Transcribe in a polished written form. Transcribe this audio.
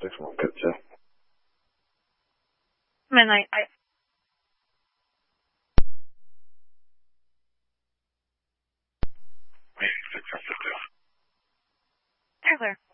6 mois, 4 tiers. Men Oui, 7 tiers. Tyler.